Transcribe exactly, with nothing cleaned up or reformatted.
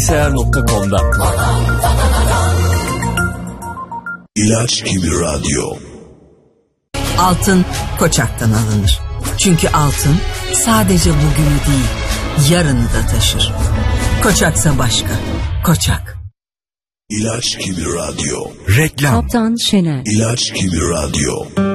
bilgisayar nokta com'da. İlaç gibi radyo. Altın Koçak'tan alınır. Çünkü altın sadece bugünü değil, yarını da taşır. Koçaksa başka. Koçak. İlaç gibi radyo. Reklam. Kaptan Şener. İlaç gibi radyo.